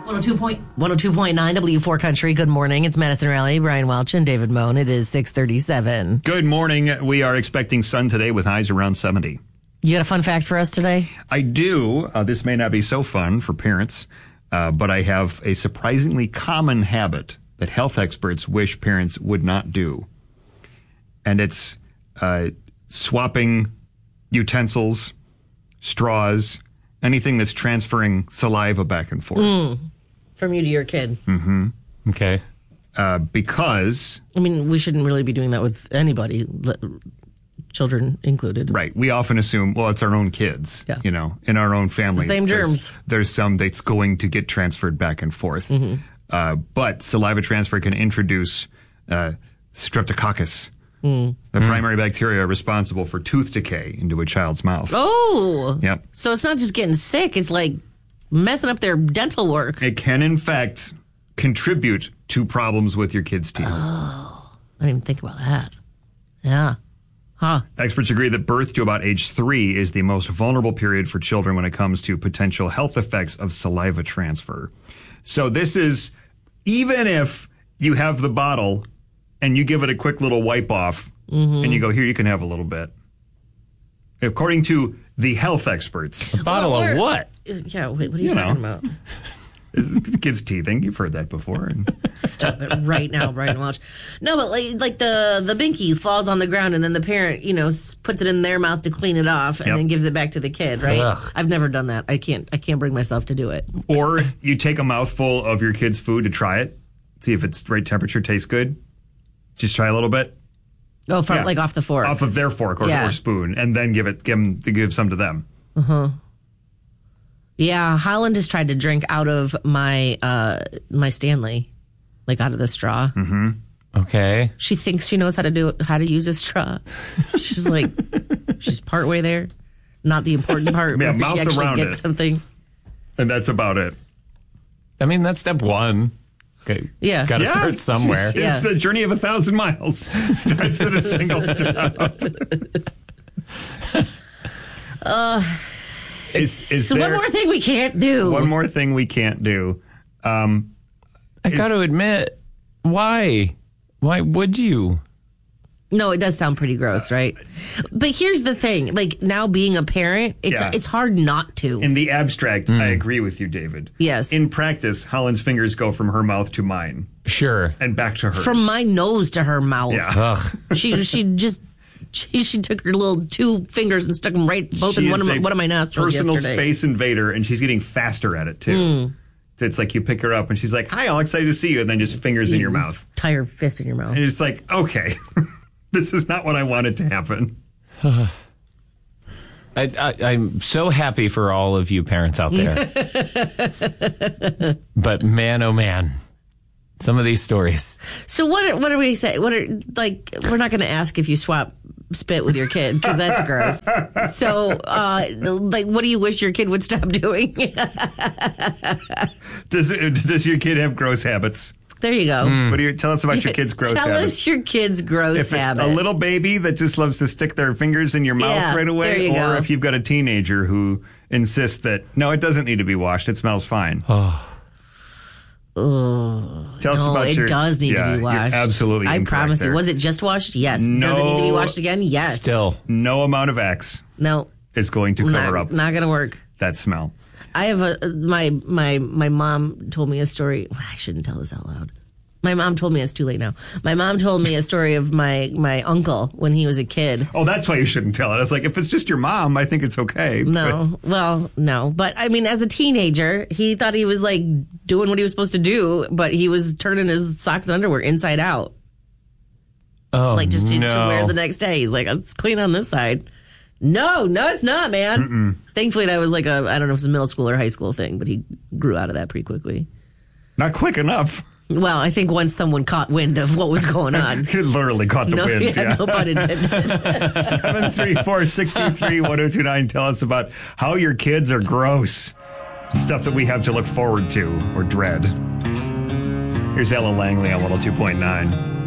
102.9 W4 Country. Good morning. It's Madison Raleigh, Brian Welch, and David Moan. It is 6:37. Good morning. We are expecting sun today with highs around 70. You got a fun fact for us today? I do. This may not be so fun for parents, but I have a surprisingly common habit that health experts wish parents would not do. And it's swapping utensils, straws, anything that's transferring saliva back and forth. From you to your kid. Mm-hmm. Okay. Because... I mean, we shouldn't really be doing that with anybody, children included. Right. We often assume, well, it's our own kids, you know, in our own family. Same germs. There's some that's going to get transferred back and forth. Mm-hmm. But saliva transfer can introduce streptococcus, the primary bacteria responsible for tooth decay into a child's mouth. Oh. Yep. So it's not just getting sick. It's like messing up their dental work. It can, in fact, contribute to problems with your kids' teeth. Oh. I didn't even think about that. Yeah. Huh. Experts agree that birth to about age 3 is the most vulnerable period for children when it comes to potential health effects of saliva transfer. So this is, even if you have the bottle and you give it a quick little wipe off and you go, here, you can have a little bit. According to the health experts. A bottle of what? Yeah, wait, what are you talking about? The kids' teething. You've heard that before. Stop it right now, Brian Welch. No, but like the binky falls on the ground and then the parent, you know, puts it in their mouth to clean it off and then gives it back to the kid, right? Ugh. I've never done that. I can't bring myself to do it. Or you take a mouthful of your kid's food to try it, see if it's the right temperature, tastes good. Just try a little bit. Oh, from like off the fork. Off of their fork or spoon, and then give some to them. Yeah, Holland has tried to drink out of my my Stanley, like out of the straw. Okay. She thinks she knows how to use a straw. She's like, she's partway there, not the important part. Yeah, where mouth she actually around gets it. something. And that's about it. I mean, that's step one. Okay. Yeah. Got to start somewhere. It's the journey of 1,000 miles. Starts with a single step. So one more thing we can't do. One more thing we can't do. I got to admit, why? Why would you? No, it does sound pretty gross, right? But here's the thing. Like, now being a parent, it's hard not to. In the abstract, I agree with you, David. Yes. In practice, Holland's fingers go from her mouth to mine. Sure. And back to hers. From my nose to her mouth. Yeah. Ugh. She took her little 2 fingers and stuck them both in one of my nostrils personal yesterday. Space invader, and she's getting faster at it, too. It's like you pick her up, and she's like, hi, all excited to see you, and then just fingers in your mouth. Tie your fist in your mouth. And it's like, okay, this is not what I wanted to happen. I'm so happy for all of you parents out there. But man, oh man. Some of these stories. So what do we say? We're not going to ask if you swap spit with your kid because that's gross. So, what do you wish your kid would stop doing? Does your kid have gross habits? There you go. Tell us about your kid's gross habits. Tell us your kid's gross habit. If it's a little baby that just loves to stick their fingers in your mouth right away, there you go. If you've got a teenager who insists that, no, it doesn't need to be washed. It smells fine. Tell us about it does need to be washed. You're absolutely I promise you. Was it just washed? Yes. No, does it need to be washed again? Yes. Still. No amount of X is going to cover up not going to work. that smell. I have my mom told me a story. I shouldn't tell this out loud. My mom told me it's too late now. My mom told me a story of my uncle when he was a kid. Oh, that's why you shouldn't tell it. I was like, if it's just your mom, I think it's okay. No. But I mean, as a teenager, he thought he was like doing what he was supposed to do, but he was turning his socks and underwear inside out. Oh, like just to wear the next day. He's like, it's clean on this side. No, it's not, man. Thankfully, that was like I don't know if it's a middle school or high school thing, but he grew out of that pretty quickly. Not quick enough. Well, I think once someone caught wind of what was going on. He literally caught the wind. Yeah, no pun intended. 734-623-1029. Tell us about how your kids are gross. Stuff that we have to look forward to or dread. Here's Ella Langley on 102.9.